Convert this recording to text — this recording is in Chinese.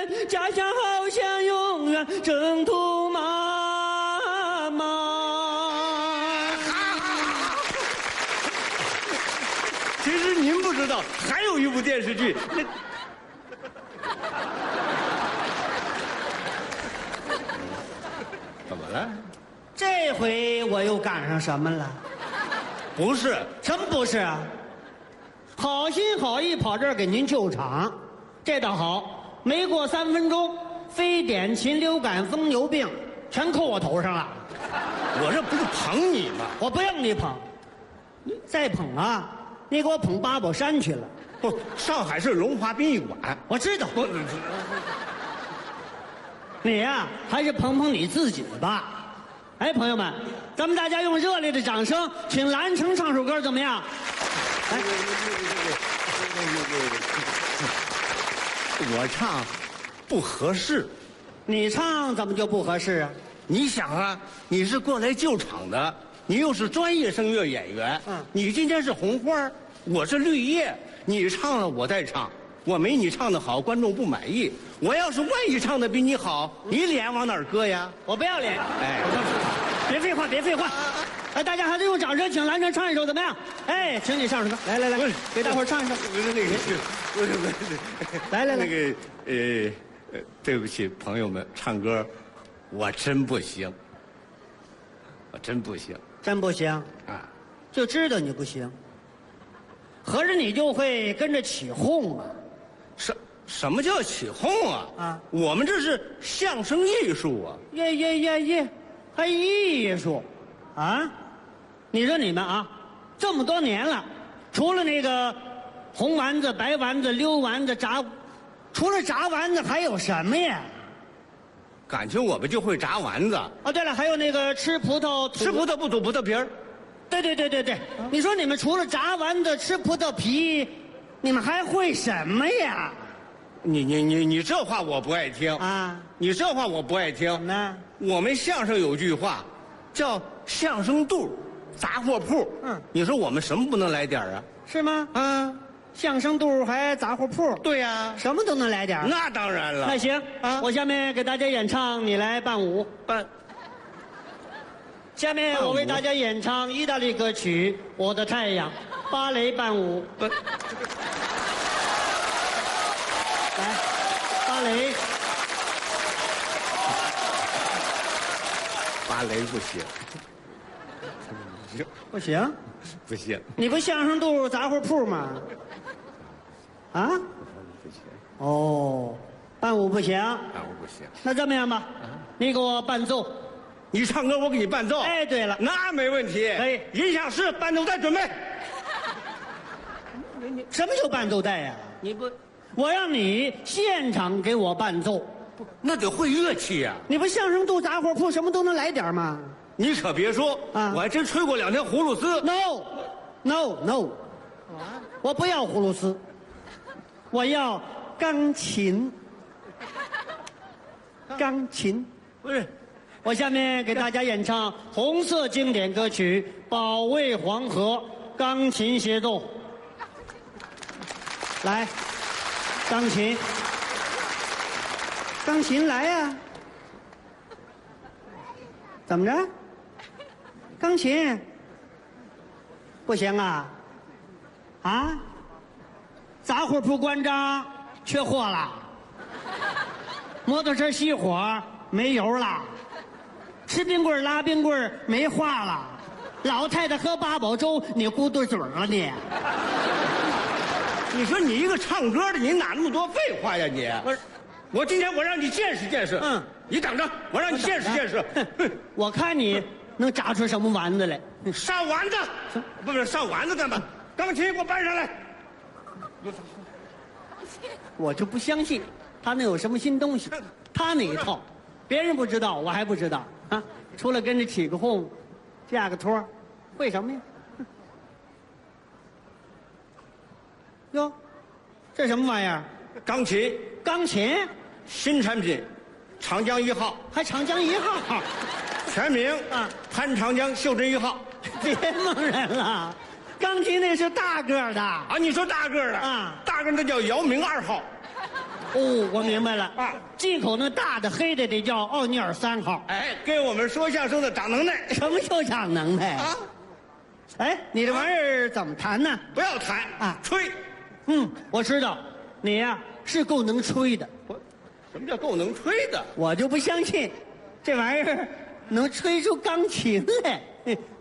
家乡好像永远征途茫茫。 其实您不知道，还有一部电视剧，怎么了？ 这回我又赶上什么了？ 不是， 什么不是啊？好心好意跑这儿给您救场，这倒好，没过3分钟，非典、禽流感、疯牛病全扣我头上了。 我这不是捧你吗？ 我不让你捧，你再捧啊，你给我捧八宝山去了。 不，上海市龙华殡仪馆。 我知道，你呀、还是捧捧你自己吧。哎，朋友们，咱们大家用热烈的掌声，请蓝城唱首歌，怎么样？来， 我唱不合适。 你唱怎么就不合适啊？ 你想啊，你是过来救场的，你又是专业声乐演员，你今天是红花，我是绿叶，你唱了我再唱，我没你唱的好，观众不满意。我要是万一唱的比你好，你脸往哪儿搁呀？ 我不要脸！ 哎， 别废话，别废话！哎，大家还是用掌声请蓝城唱一首怎么样？哎，请你上首歌，来来来，给大伙儿唱一首。来来来， 那个对不起，朋友们，唱歌我真不行，我真不行真不行啊！ 就知道你不行，合着你就会跟着起哄啊？ 什么叫起哄啊？ 啊， 我们这是相声艺术啊！ 耶，还艺术，啊？你说你们啊，这么多年了，除了那个红丸子、白丸子、溜丸子、除了炸丸子还有什么呀？ 感情我们就会炸丸子。 哦，对了，还有那个吃葡萄不吐葡萄皮儿。 对，你说你们除了炸丸子、吃葡萄皮，你们还会什么呀？ 你这话我不爱听啊！ 你这话我不爱听。 怎么呢？ 我们相声有句话，叫相声肚、杂货铺。你说我们什么不能来点啊？ 是吗？ 啊， 相声肚还杂货铺？ 对呀， 什么都能来点儿。 那当然了。 那行啊， 我下面给大家演唱，你来伴舞。下面我为大家演唱意大利歌曲《我的太阳》，芭蕾伴舞。来，芭蕾。 芭蕾不行， 不行， 不行， 你不相声肚杂货铺吗？啊？ 不行， 哦，伴舞不行。 伴舞不行。 那这么样吧，你给我伴奏。 你唱歌，我给你伴奏。 哎，对了， 那没问题。 可以。 音响师，伴奏带准备。 什么叫伴奏带呀？ 你不， 我让你现场给我伴奏。 那得会乐器呀。 你不相声肚杂货铺什么都能来点吗？ 你可别说啊， 我还真吹过2天葫芦丝。 No，我不要葫芦丝，我要钢琴。钢琴不是。 我下面给大家演唱红色经典歌曲《保卫黄河》，钢琴协奏。来，钢琴来呀！怎么着？钢琴不行啊？啊？杂货铺关张，缺货了。摩托车熄火，没油了。吃冰棍拉冰棍没话了，老太太喝八宝粥，你咕嘟嘴了你。 你说你一个唱歌的，你哪那么多废话呀你？ 不是， 我今天我让你见识见识。你等着，我让你见识见识。 我看你能炸出什么丸子来？ 上丸子，不是上丸子干嘛？钢琴给我搬上来。 我就不相信他能有什么新东西，他那一套，别人不知道，我还不知道啊。除了跟着起个哄，架个托，会什么呀？哟，这什么玩意儿？ 钢琴， 钢琴， 新产品，长江1号， 还长江1号， 全名啊， 潘长江袖珍1号。 别蒙人了，钢琴那是大个的啊！你说大个的啊， 大个那叫姚明2号。 哦，我明白了啊，进口那大的黑的得叫奥尼尔3号。 哎，给我们说相声的长能耐。 什么叫长能耐啊？哎，你这玩意儿怎么弹呢？ 不要弹啊，吹。 我知道，你呀是够能吹的。 什么叫够能吹的？ 我就不相信，这玩意儿能吹出钢琴来。